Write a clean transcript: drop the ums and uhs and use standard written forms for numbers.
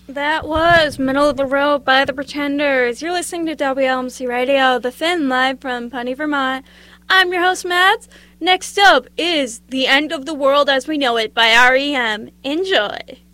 That was Middle of the Road by The Pretenders. You're listening to WLMC Radio, The Finn, live from Putney, Vermont. I'm your host, Mads. Next up is The End of the World as We Know It by REM. Enjoy.